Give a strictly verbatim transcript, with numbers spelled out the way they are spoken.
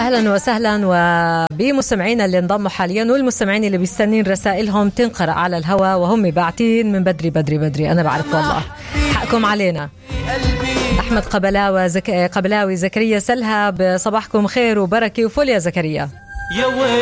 أهلا وسهلا وبمستمعينا اللي انضموا حاليا والمستمعين اللي بيستنين رسائلهم تنقرأ على الهواء وهم باعتين من بدري بدري بدري. أنا بعرف والله حقكم علينا. أحمد قبلاوي زك... قبلاوي زكريا سلها بصباحكم خير وبركة وفل يا زكريا.